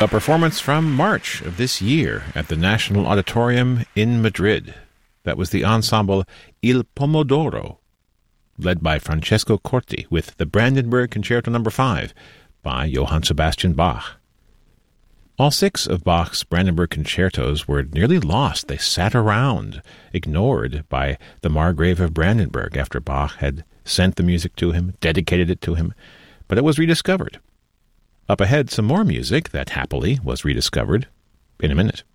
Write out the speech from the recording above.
A performance from March of this year at the National Auditorium in Madrid. That was the ensemble Il Pomodoro, led by Francesco Corti, with the Brandenburg Concerto No. 5 by Johann Sebastian Bach. All 6 of Bach's Brandenburg concertos were nearly lost. They sat around, ignored by the Margrave of Brandenburg after Bach had sent the music to him, dedicated it to him, but it was rediscovered. Up ahead, some more music that happily was rediscovered in a minute.